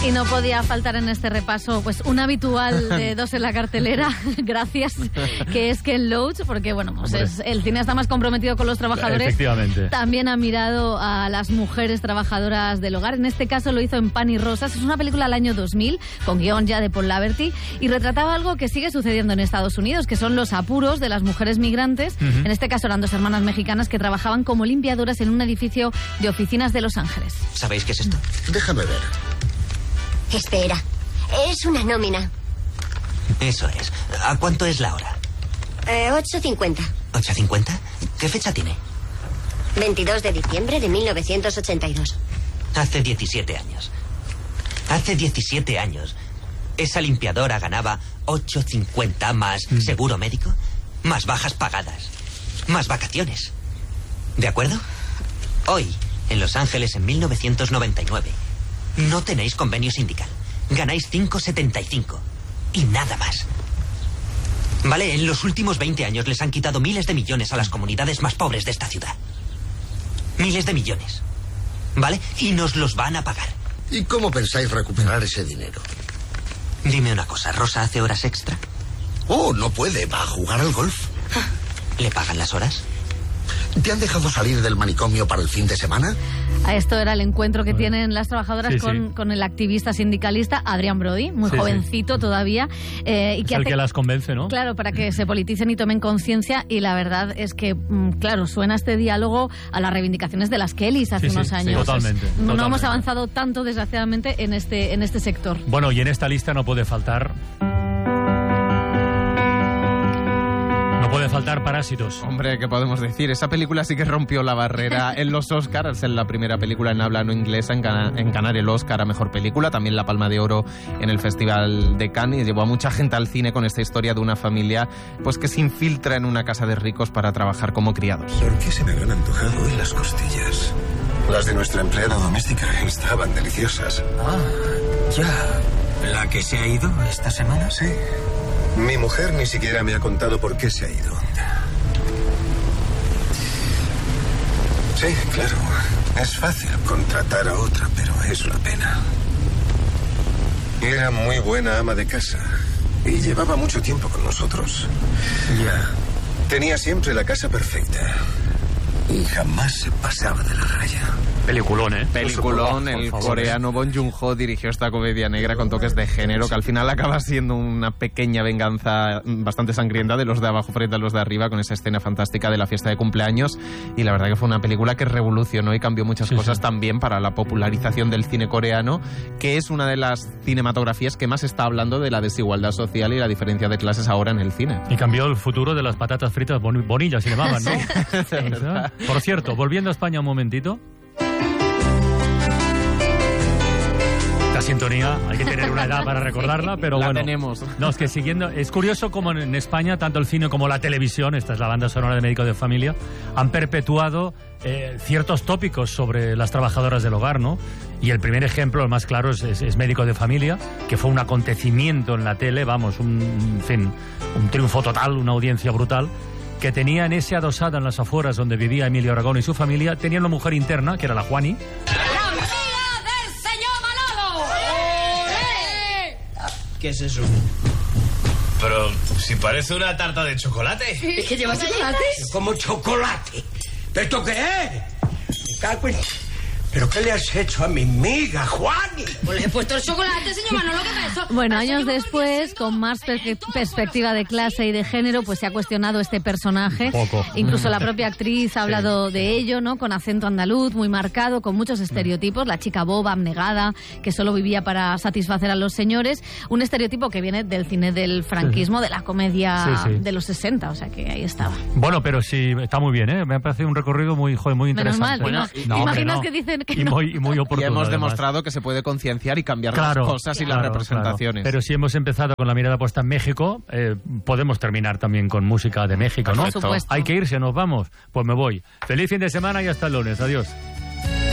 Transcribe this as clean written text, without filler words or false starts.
Y no podía faltar en este repaso pues un habitual de Dos en la cartelera, gracias, que es Ken Loach, porque bueno, pues el cine está más comprometido con los trabajadores. Efectivamente. También ha mirado a las mujeres trabajadoras del hogar. En este caso lo hizo en Pan y Rosas. Es una película del año 2000, con guión ya de Paul Laverty, y retrataba algo que sigue sucediendo en Estados Unidos, que son los apuros de las mujeres migrantes. En este caso eran dos hermanas mexicanas que trabajaban como limpiadoras en un edificio de oficinas de Los Ángeles. ¿Sabéis qué es esto? Déjame ver. Espera, es una nómina. Eso es. ¿A cuánto es la hora? 8.50. ¿8.50? ¿Qué fecha tiene? 22 de diciembre de 1982. Hace 17 años. Hace 17 años. Esa limpiadora ganaba 8.50 más seguro médico, más bajas pagadas, más vacaciones. ¿De acuerdo? Hoy, en Los Ángeles, en 1999, no tenéis convenio sindical. Ganáis 5,75 y nada más. Vale, en los últimos 20 años les han quitado miles de millones a las comunidades más pobres de esta ciudad. Miles de millones. ¿Vale? Y nos los van a pagar. ¿Y cómo pensáis recuperar ese dinero? Dime una cosa, ¿Rosa hace horas extra? Oh, no puede, va a jugar al golf. ¿Le pagan las horas? ¿Te han dejado salir del manicomio para el fin de semana? Esto era el encuentro que tienen las trabajadoras con el activista sindicalista Adrian Brody, muy jovencito todavía. Y que es el que las convence, ¿no? Claro, para que se politicen y tomen conciencia. Y la verdad es que, claro, suena este diálogo a las reivindicaciones de las Kellys hace unos años. Sí, totalmente. No hemos avanzado tanto, desgraciadamente, en este sector. Bueno, y en esta lista no puede faltar... Parásitos. Hombre, ¿qué podemos decir? Esa película sí que rompió la barrera en los Oscars. Es la primera película en habla no inglesa en ganar el Oscar a Mejor Película. También la Palma de Oro en el Festival de Cannes. Y llevó a mucha gente al cine con esta historia de una familia pues que se infiltra en una casa de ricos para trabajar como criados. ¿Por qué se me habían antojado hoy las costillas? Las de nuestra empleada doméstica estaban deliciosas. Ah, ya. ¿La que se ha ido esta semana? Sí. Mi mujer ni siquiera me ha contado por qué se ha ido. Sí, claro. Es fácil contratar a otra, pero es una pena. Era muy buena ama de casa y llevaba mucho tiempo con nosotros. Ya. Tenía siempre la casa perfecta y jamás se pasaba de la raya. Peliculón, ¿eh? Peliculón. El coreano Bong Joon-ho dirigió esta comedia negra con toques de género que al final acaba siendo una pequeña venganza bastante sangrienta de los de abajo frente a los de arriba, con esa escena fantástica de la fiesta de cumpleaños. Y la verdad que fue una película que revolucionó y cambió muchas cosas también para la popularización del cine coreano, que es una de las cinematografías que más está hablando de la desigualdad social y la diferencia de clases ahora en el cine. Y cambió el futuro de las patatas fritas bonillas, se llamaban, ¿no? Por cierto, volviendo a España un momentito. Esta sintonía, hay que tener una edad para recordarla, pero la bueno. tenemos. No, es que siguiendo, es curioso como en España, tanto el cine como la televisión, esta es la banda sonora de Médico de Familia, han perpetuado ciertos tópicos sobre las trabajadoras del hogar, ¿no? Y el primer ejemplo, el más claro, es Médico de Familia, que fue un acontecimiento en la tele, vamos, un triunfo total, una audiencia brutal, que tenía en ese adosado en las afueras donde vivía Emilio Aragón y su familia, tenían una mujer interna, que era la Juani. ¿Qué es eso? Pero si parece una tarta de chocolate. ¿Es que lleva chocolate? ¿Cómo chocolate? ¿Esto qué es? Me cago en... ¿Pero qué le has hecho a mi miga, Juani? Pues le he puesto el chocolate, señor Manolo, ¿qué es eso? Bueno, años después, con más perspectiva de clase y de género, pues se ha cuestionado este personaje. Poco. Incluso la propia actriz ha hablado de ello, ¿no? Con acento andaluz, muy marcado, con muchos estereotipos. La chica boba, abnegada, que solo vivía para satisfacer a los señores. Un estereotipo que viene del cine del franquismo, de la comedia de los 60, o sea que ahí estaba. Bueno, pero sí, está muy bien, ¿eh? Me ha parecido un recorrido muy interesante. Menos mal, ¿te imaginas que dicen que no? Y muy oportuno. Y hemos además demostrado que se puede concienciar y cambiar las cosas y las representaciones. Pero si hemos empezado con la mirada puesta en México, podemos terminar también con música de México, ¿no? Por supuesto. Hay que irse, nos vamos. Pues me voy. Feliz fin de semana y hasta el lunes. Adiós.